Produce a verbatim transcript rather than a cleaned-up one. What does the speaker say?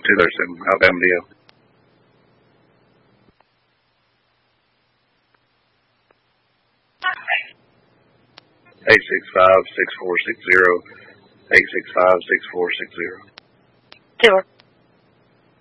Tillerson, Alabama D O. Eight six five six four six zero. Eight six five six four six zero. Taylor.